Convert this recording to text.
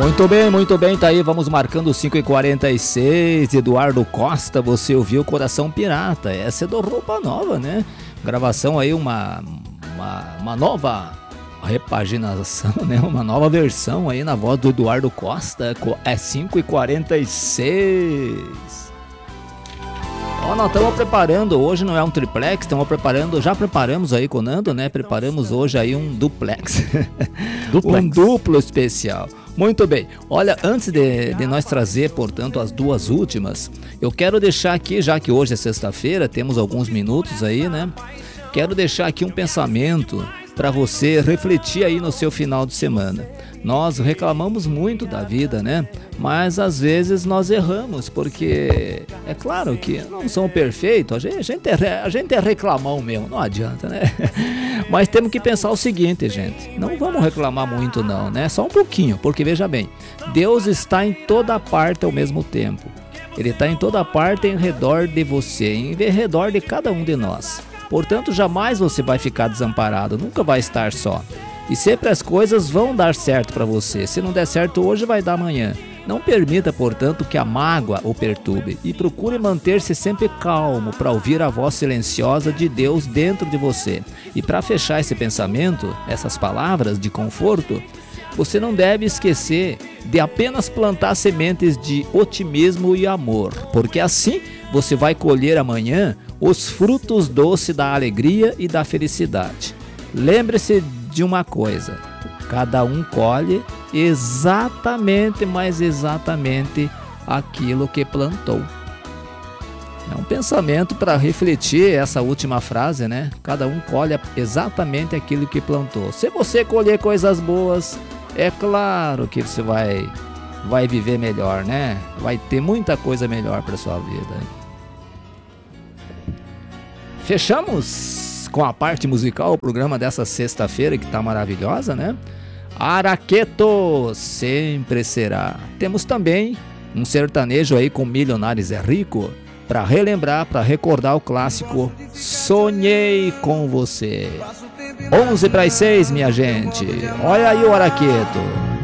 Muito bem, tá aí, vamos marcando 5h46, Eduardo Costa, você ouviu Coração Pirata, essa é do Roupa Nova, né? Gravação aí, uma nova repaginação, né? Uma nova versão aí na voz do Eduardo Costa, é 5h46. Ó, nós estamos preparando, hoje não é um triplex, já preparamos aí com o Nando, né? Preparamos hoje aí um duplex. Um duplo especial. Muito bem, olha, antes de nós trazer, portanto, as duas últimas, eu quero deixar aqui, já que hoje é sexta-feira, temos alguns minutos aí, né? Quero deixar aqui um pensamento para você refletir aí no seu final de semana. Nós reclamamos muito da vida, né? Mas às vezes nós erramos, porque é claro que não somos perfeitos, a gente é reclamão mesmo, não adianta, né? Mas temos que pensar o seguinte, gente, não vamos reclamar muito não, né? Só um pouquinho, porque veja bem, Deus está em toda parte ao mesmo tempo. Ele está em toda parte em redor de você, em redor de cada um de nós. Portanto, jamais você vai ficar desamparado, nunca vai estar só. E sempre as coisas vão dar certo para você. Se não der certo hoje, vai dar amanhã. Não permita, portanto, que a mágoa o perturbe e procure manter-se sempre calmo para ouvir a voz silenciosa de Deus dentro de você. E para fechar esse pensamento, essas palavras de conforto, você não deve esquecer de apenas plantar sementes de otimismo e amor, porque assim você vai colher amanhã os frutos doces da alegria e da felicidade. Lembre-se de uma coisa, cada um colhe exatamente, mas exatamente aquilo que plantou. É um pensamento para refletir essa última frase, né? Cada um colhe exatamente aquilo que plantou. Se você colher coisas boas, é claro que você vai viver melhor, né? Vai ter muita coisa melhor para sua vida. Fechamos com a parte musical, o programa dessa sexta-feira que tá maravilhosa, né? Araqueto sempre será. Temos também um sertanejo aí com Milionários é Rico, para relembrar, para recordar o clássico Sonhei com Você. 11 para as 6, minha gente. Olha aí o Araqueto.